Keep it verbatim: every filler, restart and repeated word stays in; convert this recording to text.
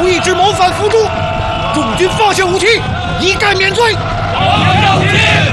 无意之谋反伏诛，众军放下武器，一概免罪。 放下武器。